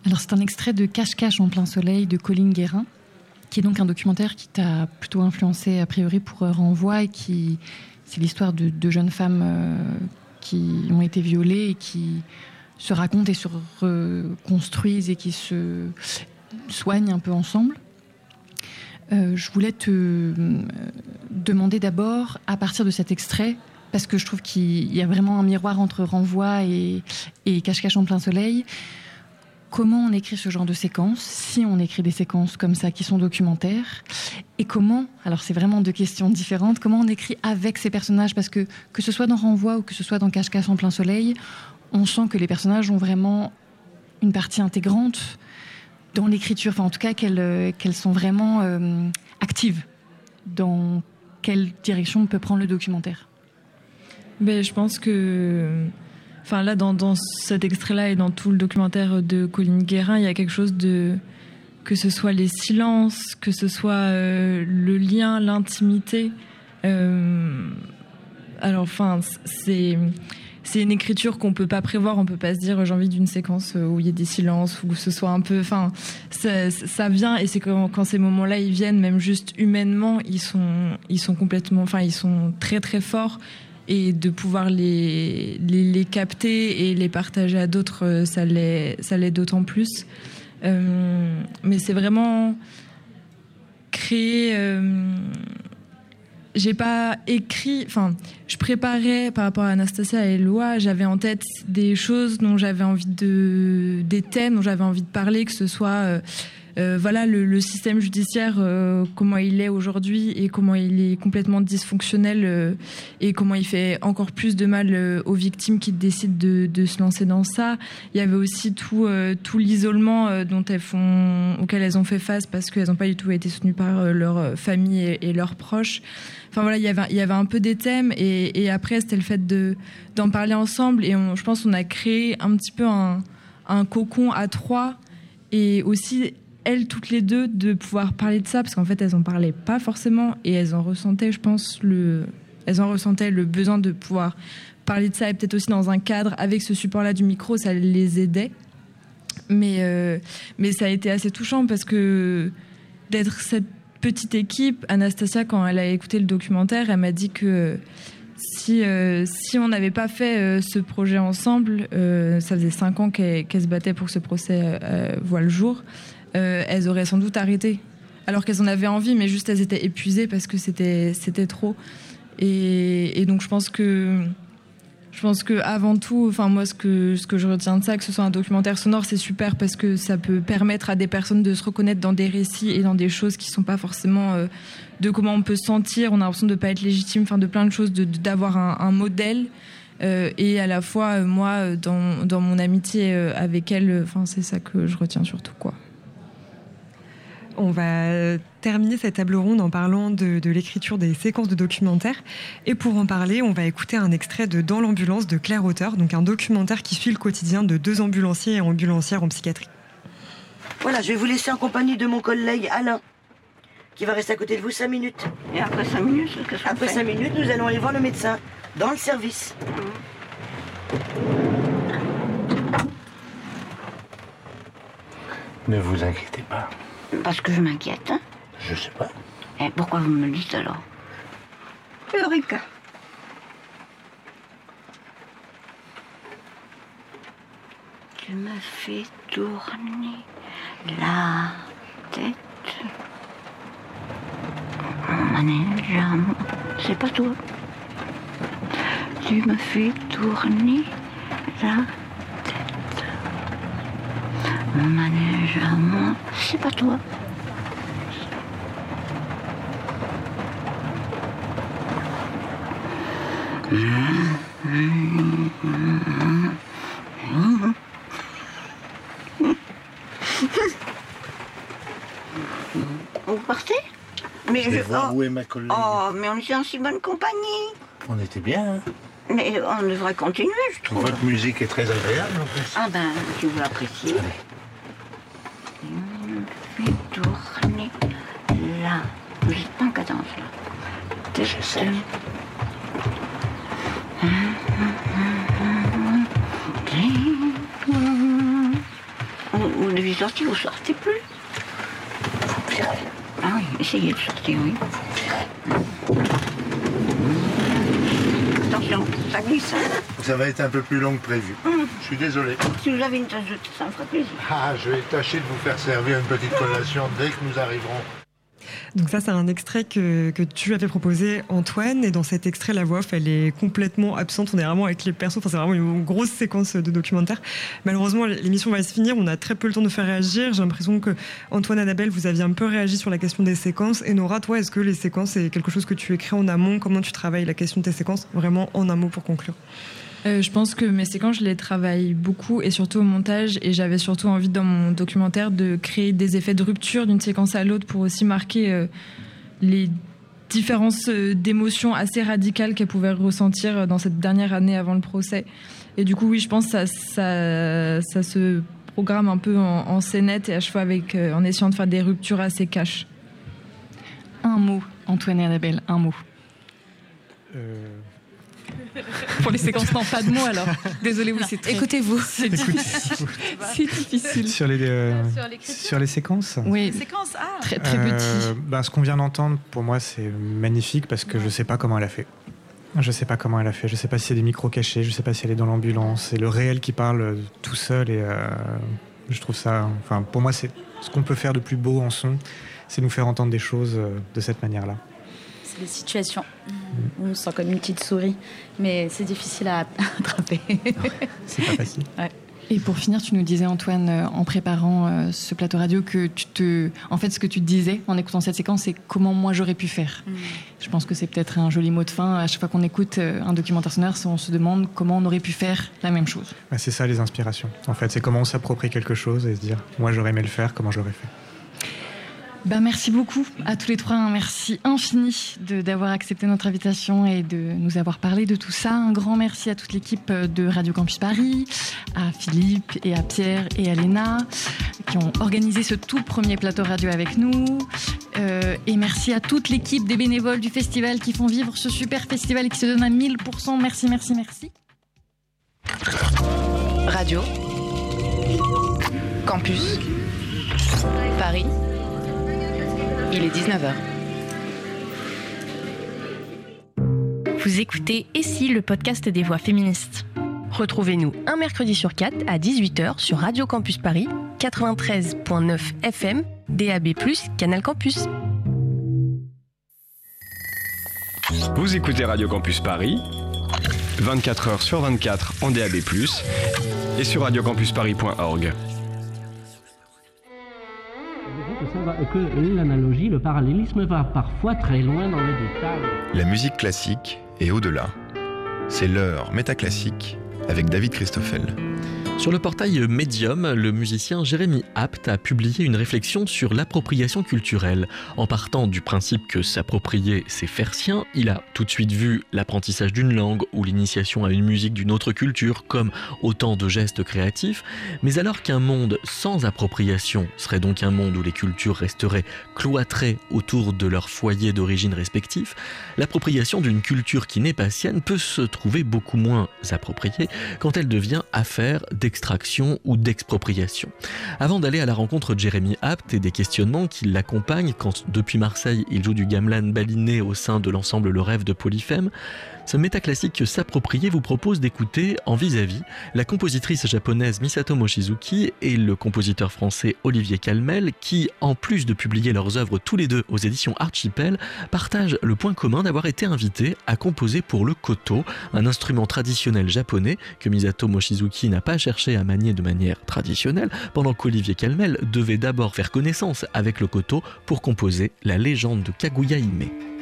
Alors c'est un extrait de Cache-Cache en plein soleil de Colline Guérin, qui est donc un documentaire qui t'a plutôt influencé a priori pour Renvoi, et c'est l'histoire de jeunes femmes qui ont été violées et qui se racontent et se reconstruisent et qui se soignent un peu ensemble. Je voulais te demander d'abord, à partir de cet extrait, parce que je trouve qu'il y a vraiment un miroir entre Renvoi et Cache-Cache en plein soleil, comment on écrit ce genre de séquences, si on écrit des séquences comme ça qui sont documentaires, et comment, alors c'est vraiment deux questions différentes, comment on écrit avec ces personnages, parce que ce soit dans Renvoi ou que ce soit dans Cache-Cache en plein soleil, on sent que les personnages ont vraiment une partie intégrante dans l'écriture, enfin en tout cas qu'elles sont vraiment actives dans quelle direction peut prendre le documentaire. Ben, je pense que... Enfin, là, dans cet extrait-là et dans tout le documentaire de Colline Guérin, il y a quelque chose de... Que ce soit les silences, que ce soit le lien, l'intimité. Alors, enfin, c'est une écriture qu'on peut pas prévoir. On peut pas se dire j'ai envie d'une séquence où il y a des silences, où ce soit un peu... Enfin, ça vient, et c'est quand ces moments-là, ils viennent, même juste humainement, ils sont complètement... Enfin, ils sont très, très forts. Et de pouvoir les capter et les partager à d'autres, ça l'est d'autant plus. Mais c'est vraiment créer... J'ai pas écrit... Enfin, je préparais par rapport à Anastasia et Loa, j'avais en tête des choses dont j'avais envie des thèmes dont j'avais envie de parler, que ce soit... voilà, le système judiciaire, comment il est aujourd'hui et comment il est complètement dysfonctionnel, et comment il fait encore plus de mal aux victimes qui décident de se lancer dans ça. Il y avait aussi tout l'isolement auquel elles ont fait face parce qu'elles n'ont pas du tout été soutenues par leur famille et leurs proches. Enfin voilà, il y avait un peu des thèmes, et après c'était le fait d'en parler ensemble, et je pense qu'on a créé un petit peu un cocon à trois, et aussi elles toutes les deux de pouvoir parler de ça, parce qu'en fait elles en parlaient pas forcément, et elles en ressentaient, je pense, le besoin de pouvoir parler de ça, et peut-être aussi dans un cadre avec ce support-là du micro, ça les aidait. Mais ça a été assez touchant, parce que d'être cette petite équipe, Anastasia, quand elle a écouté le documentaire, elle m'a dit que si on n'avait pas fait ce projet ensemble, ça faisait 5 ans qu'elle se battait pour que ce procès voie le jour, elles auraient sans doute arrêté, alors qu'elles en avaient envie, mais juste elles étaient épuisées parce que c'était trop. Et donc je pense que avant tout, enfin moi ce que je retiens de ça, que ce soit un documentaire sonore, c'est super, parce que ça peut permettre à des personnes de se reconnaître dans des récits et dans des choses qui sont pas forcément de comment on peut se sentir, on a l'impression de pas être légitime, enfin de plein de choses, d'avoir un modèle. Et à la fois moi dans mon amitié avec elle, enfin c'est ça que je retiens surtout, quoi. On va terminer cette table ronde en parlant de l'écriture des séquences de documentaires. Et pour en parler, on va écouter un extrait de Dans l'ambulance de Claire Auteur, donc un documentaire qui suit le quotidien de 2 ambulanciers et ambulancières en psychiatrie. Voilà, je vais vous laisser en compagnie de mon collègue Alain, qui va rester à côté de vous 5 minutes. Et après 5 minutes, qu'est-ce qu'on fait ? Après 5 minutes, nous allons aller voir le médecin, dans le service. Ne vous inquiétez pas. Parce que je m'inquiète, hein ? Je sais pas. Et pourquoi vous me le dites alors ? Eureka. Tu me fais tourner la tête. Manège à moi. C'est pas toi. Tu me fais tourner la tête. Manège à moi. C'est pas toi. Vous partez ? Mais je vais voir où est ma collègue. Oh, mais on était en si bonne compagnie. On était bien, hein ? Mais on devrait continuer, je trouve. Votre musique est très agréable, en plus. Ah ben, si vous l'appréciez. Je vais tourner là. Vous n'êtes pas en cadence, là. J'essaie. On vous devez sortir, vous sortez plus. Ah oui, essayez de sortir, oui. Attention, ça glisse. Ça va être un peu plus long que prévu. Je suis désolé. Si vous avez une tasse de thé, ça me ferait plaisir. Ah, je vais tâcher de vous faire servir une petite collation dès que nous arriverons. Donc ça, c'est un extrait que tu avais proposé, Antoine. Et dans cet extrait, la voix off, elle est complètement absente. On est vraiment avec les persos. Enfin, c'est vraiment une grosse séquence de documentaire. Malheureusement, l'émission va se finir. On a très peu le temps de faire réagir. J'ai l'impression que Antoine, Annabelle, vous aviez un peu réagi sur la question des séquences. Et Nora, toi, est-ce que les séquences, c'est quelque chose que tu écris en amont? Comment tu travailles la question de tes séquences? Vraiment en un mot pour conclure. Je pense que mes séquences, je les travaille beaucoup et surtout au montage. Et j'avais surtout envie dans mon documentaire de créer des effets de rupture d'une séquence à l'autre pour aussi marquer les différences d'émotions assez radicales qu'elle pouvait ressentir dans cette dernière année avant le procès. Et du coup, oui, je pense que ça se programme un peu en scénette et à chaque fois en essayant de faire des ruptures assez cash. Un mot, Antoine et Annabelle, un mot. Pour les séquences, non, pas de mots alors. Désolé, oui, c'est très... Écoutez-vous. C'est difficile. C'est difficile. Sur les séquences. Oui, séquences, très, très petit. Ce qu'on vient d'entendre, pour moi, c'est magnifique parce que je ne sais pas comment elle a fait. Je ne sais pas comment elle a fait. Je ne sais pas si c'est des micros cachés, je ne sais pas si elle est dans l'ambulance. C'est le réel qui parle tout seul et je trouve ça... Enfin, pour moi, c'est ce qu'on peut faire de plus beau en son, c'est nous faire entendre des choses de cette manière-là. C'est des situations où on se sent comme une petite souris, mais c'est difficile à attraper. C'est pas facile. Ouais. Et pour finir, tu nous disais, Antoine, en préparant ce plateau radio, que en fait, ce que tu te disais en écoutant cette séquence, c'est comment moi j'aurais pu faire. Je pense que c'est peut-être un joli mot de fin. À chaque fois qu'on écoute un documentaire sonore, on se demande comment on aurait pu faire la même chose. C'est ça les inspirations. En fait, c'est comment on s'approprie quelque chose et se dire, moi j'aurais aimé le faire, comment je l'aurais fait. Merci beaucoup à tous les trois. Un merci infini d'avoir accepté notre invitation et de nous avoir parlé de tout ça. Un grand merci à toute l'équipe de Radio Campus Paris, à Philippe et à Pierre et à Léna qui ont organisé ce tout premier plateau radio avec nous. Et merci à toute l'équipe des bénévoles du festival qui font vivre ce super festival et qui se donnent à 1000%. Merci, merci, merci. Radio Campus Paris. Il est 19h. Vous écoutez Et si, le podcast des voix féministes. Retrouvez-nous un mercredi sur 4 à 18h sur Radio Campus Paris, 93.9 FM, DAB+, Canal Campus. Vous écoutez Radio Campus Paris, 24h sur 24 en DAB+, et sur radiocampusparis.org. Que l'analogie, le parallélisme va parfois très loin dans les détails. La musique classique est au-delà. C'est l'heure métaclassique avec David Christoffel. Sur le portail Medium, le musicien Jérémy Apt a publié une réflexion sur l'appropriation culturelle. En partant du principe que s'approprier, c'est faire sien, il a tout de suite vu l'apprentissage d'une langue ou l'initiation à une musique d'une autre culture comme autant de gestes créatifs. Mais alors qu'un monde sans appropriation serait donc un monde où les cultures resteraient cloîtrées autour de leur foyer d'origine respectif, l'appropriation d'une culture qui n'est pas sienne peut se trouver beaucoup moins appropriée quand elle devient affaire d'extraction ou d'expropriation. Avant d'aller à la rencontre de Jérémy Apt et des questionnements qui l'accompagnent quand, depuis Marseille, il joue du gamelan baliné au sein de l'ensemble Le Rêve de Polyphème, ce métaclassique S'approprier vous propose d'écouter en vis-à-vis la compositrice japonaise Misato Mochizuki et le compositeur français Olivier Calmel qui, en plus de publier leurs œuvres tous les deux aux éditions Archipel, partagent le point commun d'avoir été invités à composer pour le koto, un instrument traditionnel japonais que Misato Mochizuki n'a pas cherché à manier de manière traditionnelle, pendant qu'Olivier Calmel devait d'abord faire connaissance avec le koto pour composer la légende de Kaguya Hime.